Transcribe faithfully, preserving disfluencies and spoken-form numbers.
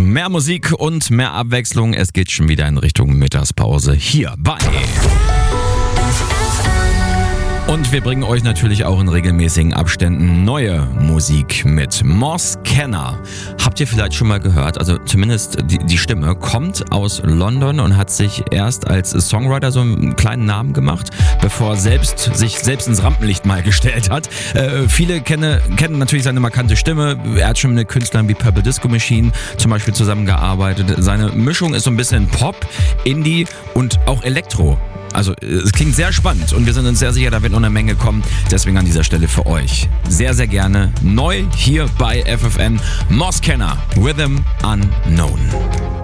Mehr Musik und mehr Abwechslung. Es geht schon wieder in Richtung Mittagspause hier bei. Und wir bringen euch natürlich auch in regelmäßigen Abständen neue Musik mit. Moss Kenner. Habt ihr vielleicht schon mal gehört? Also zumindest die, die Stimme kommt aus London und hat sich erst als Songwriter so einen kleinen Namen gemacht, bevor er selbst, sich selbst ins Rampenlicht mal gestellt hat. Äh, viele kenne, kennen natürlich seine markante Stimme. Er hat schon mit Künstlern wie Purple Disco Machine zum Beispiel zusammengearbeitet. Seine Mischung ist so ein bisschen Pop, Indie und auch Elektro. Also es klingt sehr spannend und wir sind uns sehr sicher, da wird noch eine Menge kommen. Deswegen an dieser Stelle für euch sehr, sehr gerne neu hier bei F F N Moss Kenner, Rhythm Unknown.